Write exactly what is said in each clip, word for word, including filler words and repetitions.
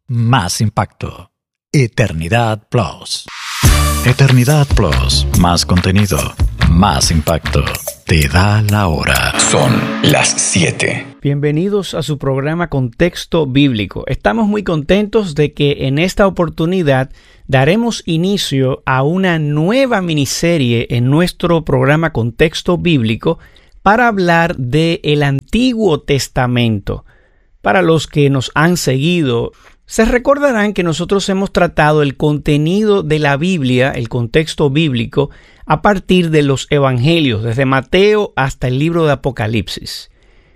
más impacto. Eternidad Plus. Eternidad Plus, más contenido, más impacto. Te da la hora. Son las siete. Bienvenidos a su programa Contexto Bíblico. Estamos muy contentos de que en esta oportunidad daremos inicio a una nueva miniserie en nuestro programa Contexto Bíblico para hablar del Antiguo Testamento. Para los que nos han seguido, se recordarán que nosotros hemos tratado el contenido de la Biblia, el contexto bíblico, a partir de los Evangelios, desde Mateo hasta el libro de Apocalipsis.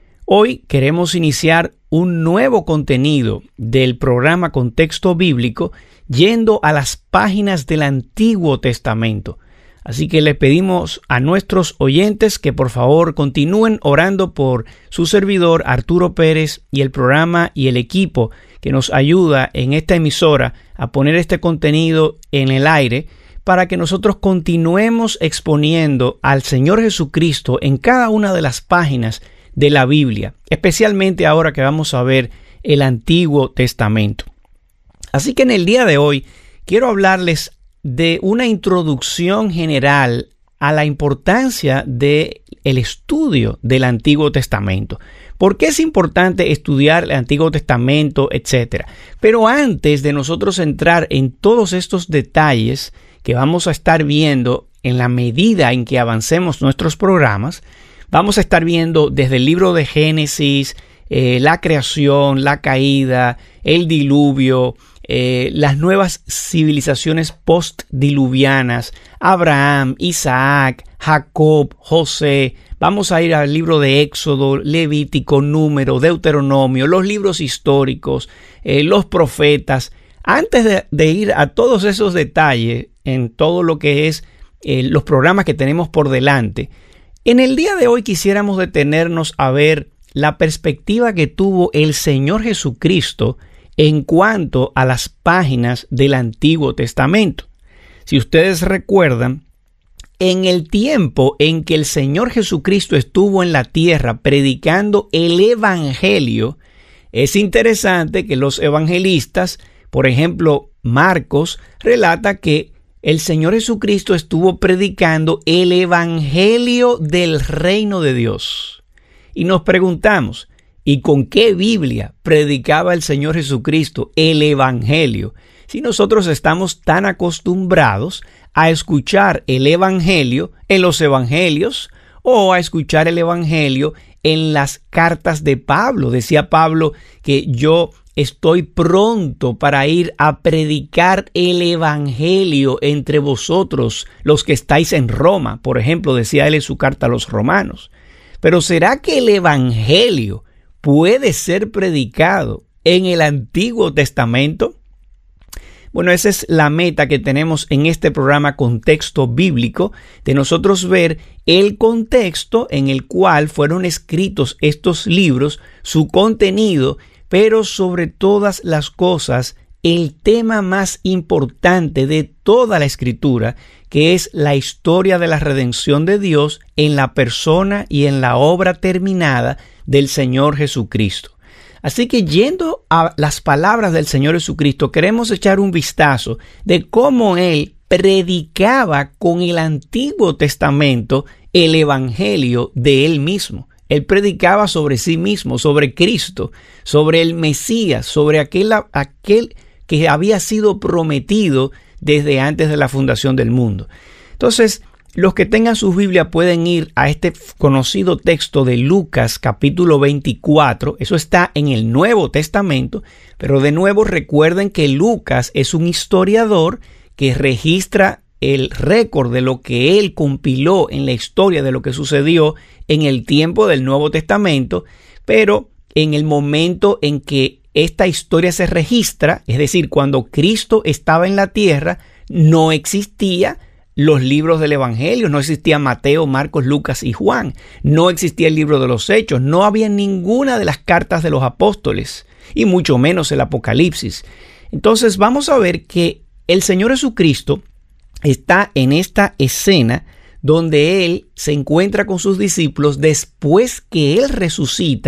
Hoy queremos iniciar un nuevo contenido del programa Contexto Bíblico, yendo a las páginas del Antiguo Testamento. Así que le pedimos a nuestros oyentes que por favor continúen orando por su servidor Arturo Pérez y el programa y el equipo que nos ayuda en esta emisora a poner este contenido en el aire para que nosotros continuemos exponiendo al Señor Jesucristo en cada una de las páginas de la Biblia, especialmente ahora que vamos a ver el Antiguo Testamento. Así que en el día de hoy quiero hablarles de una introducción general a la importancia del estudio del Antiguo Testamento. ¿Por qué es importante estudiar el Antiguo Testamento, etcétera? Pero antes de nosotros entrar en todos estos detalles que vamos a estar viendo en la medida en que avancemos nuestros programas, vamos a estar viendo desde el libro de Génesis, eh, la creación, la caída, el diluvio, Eh, las nuevas civilizaciones postdiluvianas, Abraham, Isaac, Jacob, José. Vamos a ir al libro de Éxodo, Levítico, Número, Deuteronomio, los libros históricos, eh, los profetas. Antes de, de ir a todos esos detalles en todo lo que es eh, los programas que tenemos por delante, en el día de hoy quisiéramos detenernos a ver la perspectiva que tuvo el Señor Jesucristo en cuanto a las páginas del Antiguo Testamento. Si ustedes recuerdan, en el tiempo en que el Señor Jesucristo estuvo en la tierra predicando el Evangelio, es interesante que los evangelistas, por ejemplo, Marcos, relata que el Señor Jesucristo estuvo predicando el Evangelio del reino de Dios. Y nos preguntamos, ¿y con qué Biblia predicaba el Señor Jesucristo el Evangelio? Si nosotros estamos tan acostumbrados a escuchar el Evangelio en los Evangelios o a escuchar el Evangelio en las cartas de Pablo. Decía Pablo que yo estoy pronto para ir a predicar el Evangelio entre vosotros, los que estáis en Roma. Por ejemplo, decía él en su carta a los romanos. Pero ¿será que el Evangelio puede ser predicado en el Antiguo Testamento? Bueno, esa es la meta que tenemos en este programa Contexto Bíblico, de nosotros ver el contexto en el cual fueron escritos estos libros, su contenido, pero sobre todas las cosas, el tema más importante de toda la Escritura, que es la historia de la redención de Dios en la persona y en la obra terminada del Señor Jesucristo. Así que yendo a las palabras del Señor Jesucristo, queremos echar un vistazo de cómo Él predicaba con el Antiguo Testamento el Evangelio de Él mismo. Él predicaba sobre sí mismo, sobre Cristo, sobre el Mesías, sobre aquel, aquel que había sido prometido desde antes de la fundación del mundo. Entonces, los que tengan sus Biblias pueden ir a este conocido texto de Lucas capítulo veinticuatro. Eso está en el Nuevo Testamento, pero de nuevo recuerden que Lucas es un historiador que registra el récord de lo que él compiló en la historia de lo que sucedió en el tiempo del Nuevo Testamento, pero en el momento en que esta historia se registra, es decir, cuando Cristo estaba en la tierra, no existía los libros del Evangelio, no existía Mateo, Marcos, Lucas y Juan, no existía el libro de los Hechos, no había ninguna de las cartas de los apóstoles y mucho menos el Apocalipsis. Entonces vamos a ver que el Señor Jesucristo está en esta escena donde Él se encuentra con sus discípulos después que Él resucita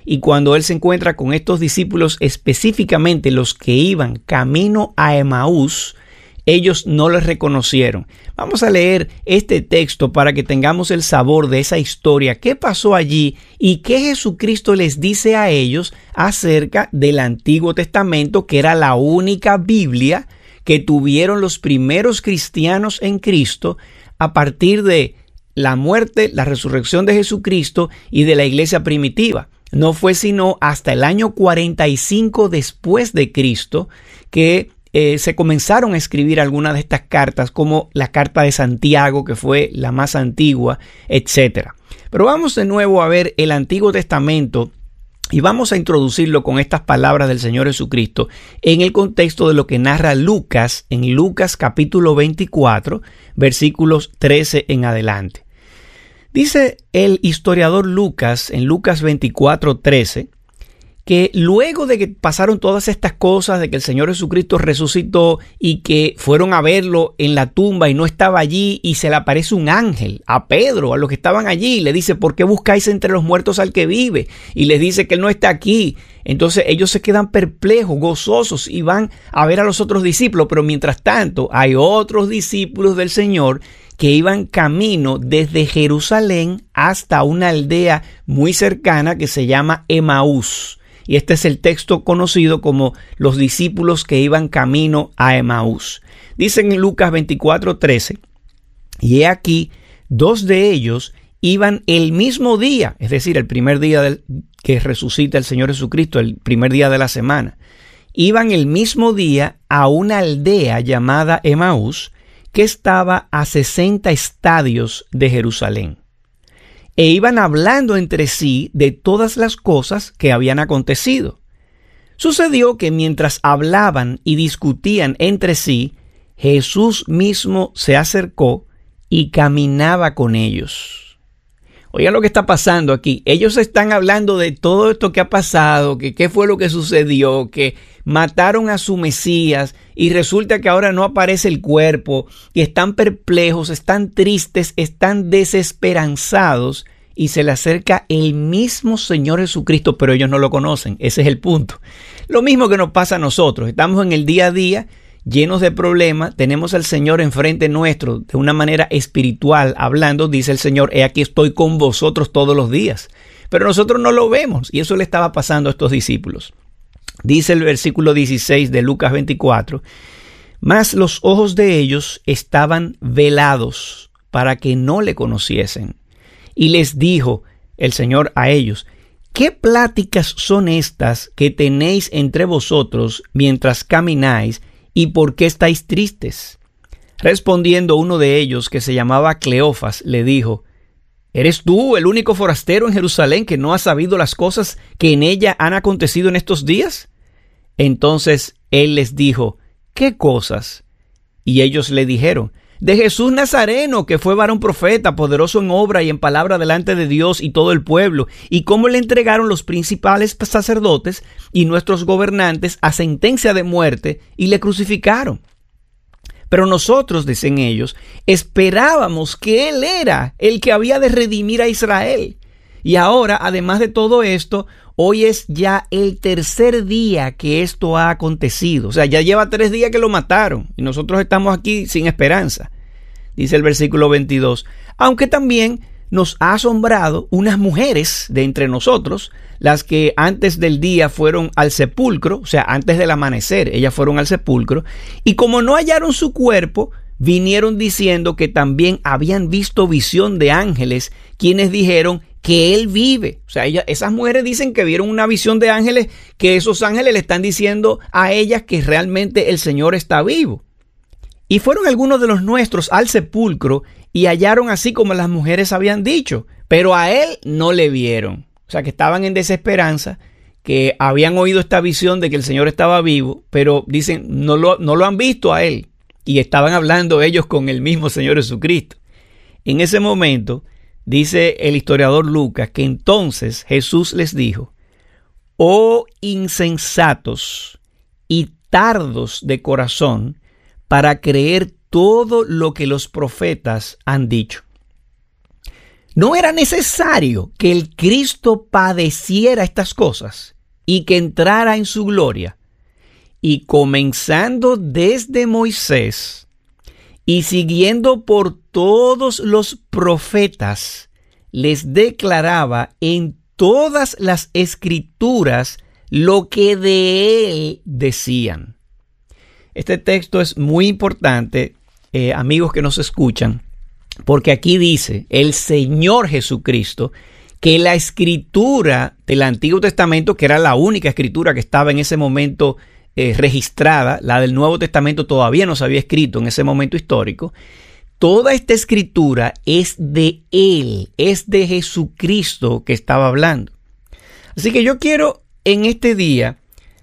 y cuando él se encuentra con estos discípulos, específicamente los que iban camino a Emaús, ellos no les reconocieron. Vamos a leer este texto para que tengamos el sabor de esa historia, qué pasó allí y qué Jesucristo les dice a ellos acerca del Antiguo Testamento, que era la única Biblia que tuvieron los primeros cristianos en Cristo a partir de la muerte, la resurrección de Jesucristo y de la iglesia primitiva. No fue sino hasta el año cuarenta y cinco después de Cristo que Eh, se comenzaron a escribir algunas de estas cartas, como la carta de Santiago, que fue la más antigua, etcétera. Pero vamos de nuevo a ver el Antiguo Testamento y vamos a introducirlo con estas palabras del Señor Jesucristo en el contexto de lo que narra Lucas en Lucas capítulo veinticuatro, versículos trece en adelante. Dice el historiador Lucas en Lucas veinticuatro, trece, que luego de que pasaron todas estas cosas, de que el Señor Jesucristo resucitó y que fueron a verlo en la tumba y no estaba allí y se le aparece un ángel a Pedro, a los que estaban allí, y le dice, ¿por qué buscáis entre los muertos al que vive? Y les dice que él no está aquí. Entonces ellos se quedan perplejos, gozosos y van a ver a los otros discípulos, pero mientras tanto hay otros discípulos del Señor que iban camino desde Jerusalén hasta una aldea muy cercana que se llama Emaús. Y este es el texto conocido como los discípulos que iban camino a Emaús. Dicen en Lucas veinticuatro, trece, y he aquí, dos de ellos iban el mismo día, es decir, el primer día del, que resucita el Señor Jesucristo, el primer día de la semana. Iban el mismo día a una aldea llamada Emaús, que estaba a sesenta estadios de Jerusalén. E iban hablando entre sí de todas las cosas que habían acontecido. Sucedió que mientras hablaban y discutían entre sí, Jesús mismo se acercó y caminaba con ellos. Oigan lo que está pasando aquí. Ellos están hablando de todo esto que ha pasado, que qué fue lo que sucedió, que mataron a su Mesías y resulta que ahora no aparece el cuerpo, y están perplejos, están tristes, están desesperanzados, y se le acerca el mismo Señor Jesucristo, pero ellos no lo conocen. Ese es el punto. Lo mismo que nos pasa a nosotros. Estamos en el día a día llenos de problemas, tenemos al Señor enfrente nuestro de una manera espiritual hablando, dice el Señor, he aquí estoy con vosotros todos los días. Pero nosotros no lo vemos, y eso le estaba pasando a estos discípulos. Dice el versículo dieciséis de Lucas veinticuatro, mas los ojos de ellos estaban velados para que no le conociesen. Y les dijo el Señor a ellos, ¿qué pláticas son estas que tenéis entre vosotros mientras camináis, y por qué estáis tristes? Respondiendo uno de ellos, que se llamaba Cleofas, le dijo, ¿eres tú el único forastero en Jerusalén que no ha sabido las cosas que en ella han acontecido en estos días? Entonces él les dijo, ¿qué cosas? Y ellos le dijeron, de Jesús Nazareno, que fue varón profeta, poderoso en obra y en palabra delante de Dios y todo el pueblo, y cómo le entregaron los principales sacerdotes y nuestros gobernantes a sentencia de muerte y le crucificaron. Pero nosotros, dicen ellos, esperábamos que Él era el que había de redimir a Israel. Y ahora, además de todo esto, hoy es ya el tercer día que esto ha acontecido. O sea, ya lleva tres días que lo mataron y nosotros estamos aquí sin esperanza. Dice el versículo veintidós, aunque también nos ha asombrado unas mujeres de entre nosotros, las que antes del día fueron al sepulcro, o sea, antes del amanecer, ellas fueron al sepulcro, y como no hallaron su cuerpo, vinieron diciendo que también habían visto visión de ángeles, quienes dijeron que Él vive. O sea, ella, esas mujeres dicen que vieron una visión de ángeles, que esos ángeles le están diciendo a ellas que realmente el Señor está vivo. Y fueron algunos de los nuestros al sepulcro y hallaron así como las mujeres habían dicho, pero a Él no le vieron. O sea, que estaban en desesperanza, que habían oído esta visión de que el Señor estaba vivo, pero dicen, no lo, no lo han visto a Él. Y estaban hablando ellos con el mismo Señor Jesucristo. En ese momento, dice el historiador Lucas, que entonces Jesús les dijo, oh insensatos y tardos de corazón para creer todo lo que los profetas han dicho. ¿No era necesario que el Cristo padeciera estas cosas y que entrara en su gloria? Y comenzando desde Moisés y siguiendo por todos los profetas, les declaraba en todas las escrituras lo que de él decían. Este texto es muy importante, eh, amigos que nos escuchan, porque aquí dice el Señor Jesucristo que la escritura del Antiguo Testamento, que era la única escritura que estaba en ese momento eh, registrada, la del Nuevo Testamento todavía no se había escrito en ese momento histórico, toda esta escritura es de Él, es de Jesucristo que estaba hablando. Así que yo quiero en este día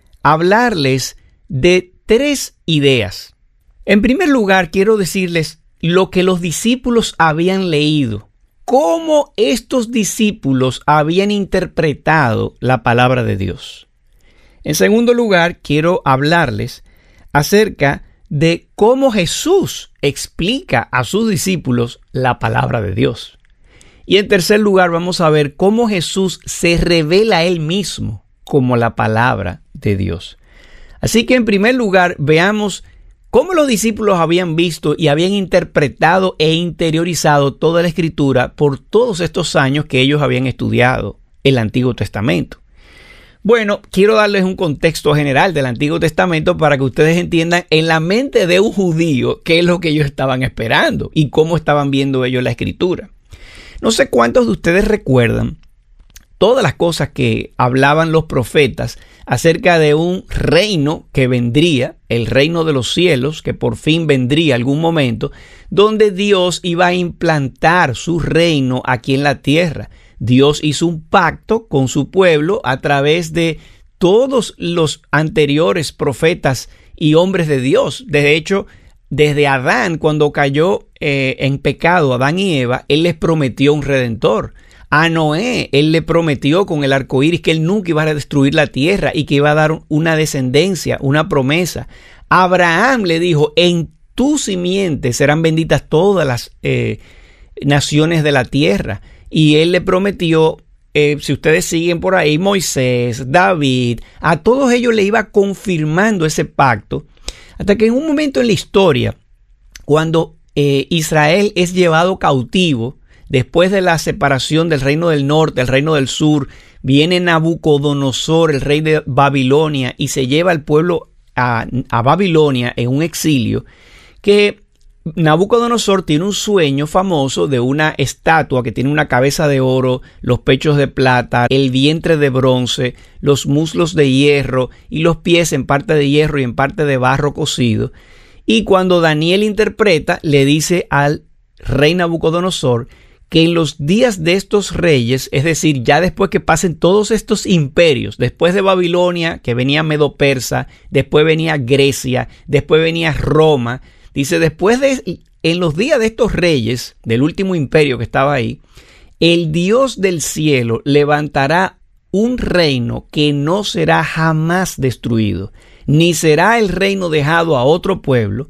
hablarles de tres ideas. En primer lugar, quiero decirles lo que los discípulos habían leído, cómo estos discípulos habían interpretado la palabra de Dios. En segundo lugar, quiero hablarles acerca de cómo Jesús explica a sus discípulos la palabra de Dios. Y en tercer lugar, vamos a ver cómo Jesús se revela a Él mismo como la palabra de Dios. Así que en primer lugar, veamos cómo los discípulos habían visto y habían interpretado e interiorizado toda la Escritura por todos estos años que ellos habían estudiado el Antiguo Testamento. Bueno, quiero darles un contexto general del Antiguo Testamento para que ustedes entiendan en la mente de un judío qué es lo que ellos estaban esperando y cómo estaban viendo ellos la Escritura. No sé cuántos de ustedes recuerdan todas las cosas que hablaban los profetas acerca de un reino que vendría, el reino de los cielos, que por fin vendría algún momento, donde Dios iba a implantar su reino aquí en la tierra. Dios hizo un pacto con su pueblo a través de todos los anteriores profetas y hombres de Dios. De hecho, desde Adán, cuando cayó eh, en pecado Adán y Eva, Él les prometió un redentor. A Noé, Él le prometió con el arco iris que Él nunca iba a destruir la tierra y que iba a dar una descendencia, una promesa. A Abraham le dijo, en tu simiente serán benditas todas las eh, naciones de la tierra. Y Él le prometió, eh, si ustedes siguen por ahí, Moisés, David, a todos ellos le iba confirmando ese pacto, hasta que en un momento en la historia, cuando eh, Israel es llevado cautivo, después de la separación del reino del norte, el reino del sur, viene Nabucodonosor, el rey de Babilonia, y se lleva al pueblo a, a Babilonia en un exilio, que Nabucodonosor tiene un sueño famoso de una estatua que tiene una cabeza de oro, los pechos de plata, el vientre de bronce, los muslos de hierro y los pies en parte de hierro y en parte de barro cocido. Y cuando Daniel interpreta, le dice al rey Nabucodonosor que en los días de estos reyes, es decir, ya después que pasen todos estos imperios, después de Babilonia, que venía Medo-Persa, después venía Grecia, después venía Roma, dice, después de, en los días de estos reyes, del último imperio que estaba ahí, el Dios del cielo levantará un reino que no será jamás destruido, ni será el reino dejado a otro pueblo,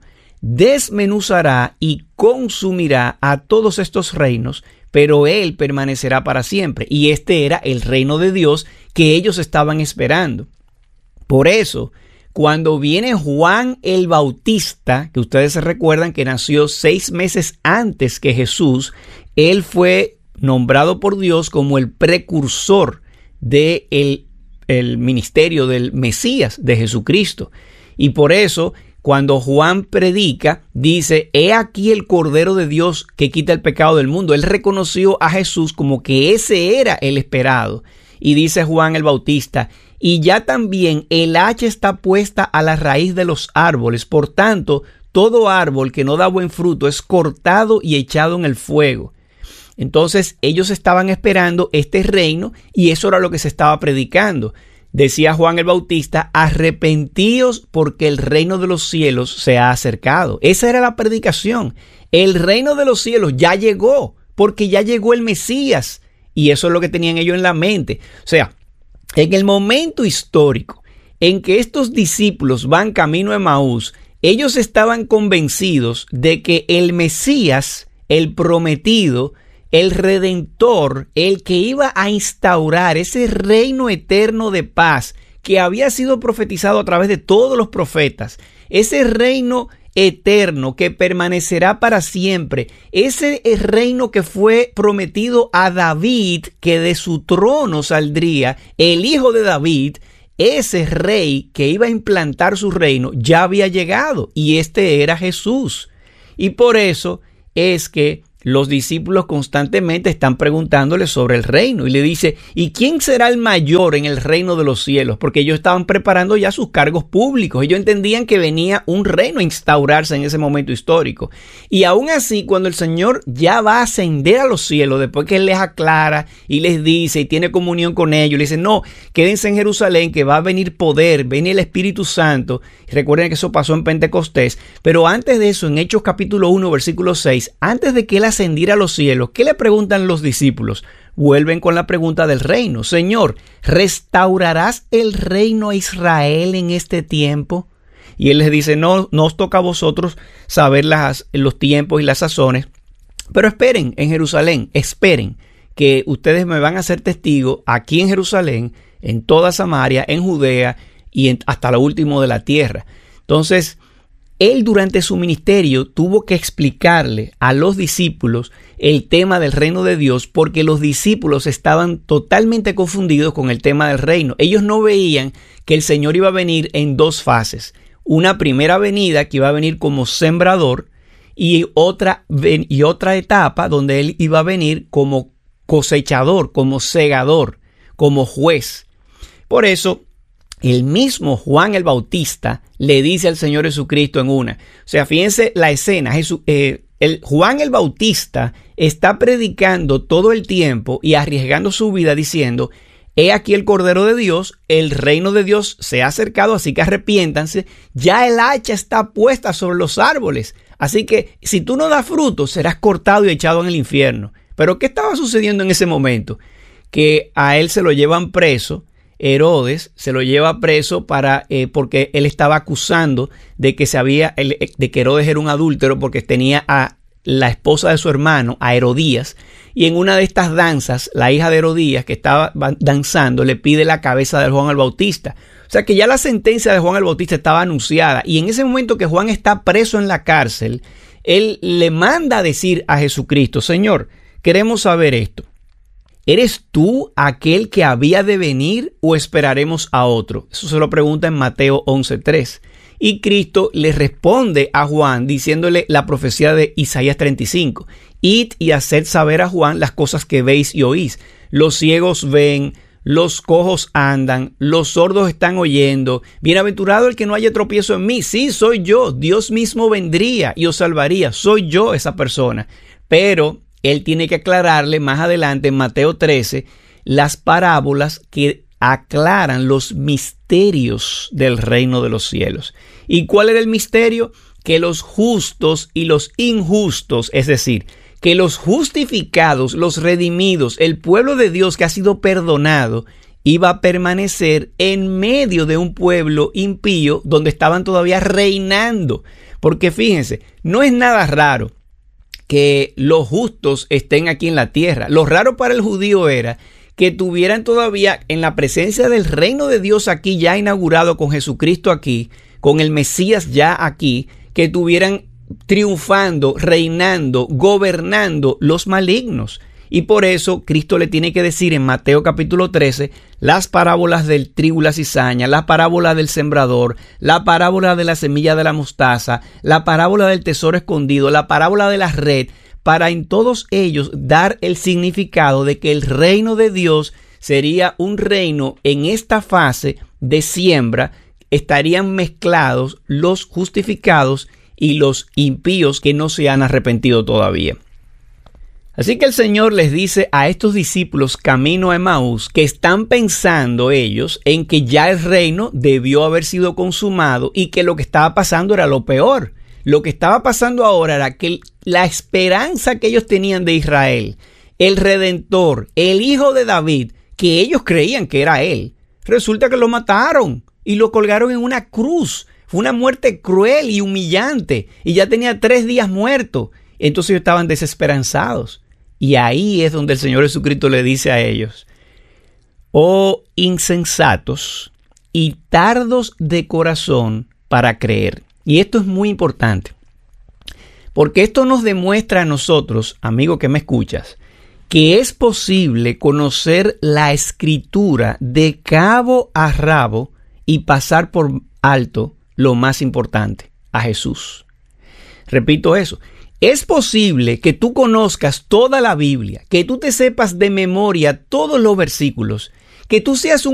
desmenuzará y consumirá a todos estos reinos, pero él permanecerá para siempre. Y este era el reino de Dios que ellos estaban esperando. Por eso, cuando viene Juan el Bautista, que ustedes se recuerdan que nació seis meses antes que Jesús, él fue nombrado por Dios como el precursor del de el ministerio del Mesías, de Jesucristo. Y por eso, cuando Juan predica, dice, he aquí el Cordero de Dios que quita el pecado del mundo. Él reconoció a Jesús como que ese era el esperado. Y dice Juan el Bautista, y ya también el hacha está puesta a la raíz de los árboles. Por tanto, todo árbol que no da buen fruto es cortado y echado en el fuego. Entonces ellos estaban esperando este reino y eso era lo que se estaba predicando. Decía Juan el Bautista, arrepentíos porque el reino de los cielos se ha acercado. Esa era la predicación. El reino de los cielos ya llegó porque ya llegó el Mesías. Y eso es lo que tenían ellos en la mente. O sea, en el momento histórico en que estos discípulos van camino a Emaús, ellos estaban convencidos de que el Mesías, el prometido, el Redentor, el que iba a instaurar ese reino eterno de paz que había sido profetizado a través de todos los profetas, ese reino eterno que permanecerá para siempre, ese reino que fue prometido a David, que de su trono saldría el hijo de David, ese rey que iba a implantar su reino ya había llegado, y este era Jesús. Y por eso es que los discípulos constantemente están preguntándole sobre el reino y le dice, ¿y quién será el mayor en el reino de los cielos? Porque ellos estaban preparando ya sus cargos públicos. Ellos entendían que venía un reino a instaurarse en ese momento histórico. Y aún así, cuando el Señor ya va a ascender a los cielos, después que Él les aclara y les dice y tiene comunión con ellos, le dice, no, quédense en Jerusalén que va a venir poder, viene el Espíritu Santo. Recuerden que eso pasó en Pentecostés. Pero antes de eso, en Hechos capítulo uno, versículo seis, antes de que Él ascendiera a los cielos, ¿qué le preguntan los discípulos? Vuelven con la pregunta del reino. Señor, ¿restaurarás el reino a Israel en este tiempo? Y Él les dice, no, no os toca a vosotros saber las, los tiempos y las sazones, pero esperen en Jerusalén, esperen que ustedes me van a ser testigos aquí en Jerusalén, en toda Samaria, en Judea y en, hasta lo último de la tierra. Entonces, Él durante su ministerio tuvo que explicarle a los discípulos el tema del reino de Dios porque los discípulos estaban totalmente confundidos con el tema del reino. Ellos no veían que el Señor iba a venir en dos fases. Una primera venida que iba a venir como sembrador y otra, y otra etapa donde Él iba a venir como cosechador, como segador, como juez. Por eso, el mismo Juan el Bautista le dice al Señor Jesucristo en una. O sea, fíjense la escena. Jesús, eh, el Juan el Bautista está predicando todo el tiempo y arriesgando su vida diciendo, he aquí el Cordero de Dios, el reino de Dios se ha acercado, así que arrepiéntanse. Ya el hacha está puesta sobre los árboles. Así que si tú no das fruto, serás cortado y echado en el infierno. Pero ¿qué estaba sucediendo en ese momento? Que a él se lo llevan preso. Herodes se lo lleva preso para eh, porque él estaba acusando de que se había el, de que Herodes era un adúltero porque tenía a la esposa de su hermano, a Herodías, y en una de estas danzas la hija de Herodías que estaba danzando le pide la cabeza de Juan el Bautista. O sea que ya la sentencia de Juan el Bautista estaba anunciada, y en ese momento que Juan está preso en la cárcel, él le manda a decir a Jesucristo, Señor, queremos saber esto. ¿Eres tú aquel que había de venir o esperaremos a otro? Eso se lo pregunta en Mateo once tres. Y Cristo le responde a Juan diciéndole la profecía de Isaías treinta y cinco. Id y haced saber a Juan las cosas que veis y oís. Los ciegos ven, los cojos andan, los sordos están oyendo. Bienaventurado el que no haya tropiezo en mí. Sí, soy yo. Dios mismo vendría y os salvaría. Soy yo esa persona. Pero Él tiene que aclararle más adelante en Mateo trece las parábolas que aclaran los misterios del reino de los cielos. ¿Y cuál era el misterio? Que los justos y los injustos, es decir, que los justificados, los redimidos, el pueblo de Dios que ha sido perdonado, iba a permanecer en medio de un pueblo impío donde estaban todavía reinando. Porque fíjense, no es nada raro que los justos estén aquí en la tierra. Lo raro para el judío era que tuvieran todavía en la presencia del reino de Dios aquí ya inaugurado con Jesucristo aquí, con el Mesías ya aquí, que tuvieran triunfando, reinando, gobernando los malignos. Y por eso Cristo le tiene que decir en Mateo capítulo trece las parábolas del trigo y la cizaña, la parábola del sembrador, la parábola de la semilla de la mostaza, la parábola del tesoro escondido, la parábola de la red, para en todos ellos dar el significado de que el reino de Dios sería un reino en esta fase de siembra. Estarían mezclados los justificados y los impíos que no se han arrepentido todavía. Así que el Señor les dice a estos discípulos camino a Emaús que están pensando ellos en que ya el reino debió haber sido consumado y que lo que estaba pasando era lo peor. Lo que estaba pasando ahora era que la esperanza que ellos tenían de Israel, el Redentor, el Hijo de David, que ellos creían que era Él, resulta que lo mataron y lo colgaron en una cruz. Fue una muerte cruel y humillante y ya tenía tres días muerto. Entonces ellos estaban desesperanzados. Y ahí es donde el Señor Jesucristo le dice a ellos: oh insensatos y tardos de corazón para creer. Y esto es muy importante, porque esto nos demuestra a nosotros, amigo que me escuchas, que es posible conocer la Escritura de cabo a rabo y pasar por alto lo más importante, a Jesús. Repito eso. Es posible que tú conozcas toda la Biblia, que tú te sepas de memoria todos los versículos, que tú seas un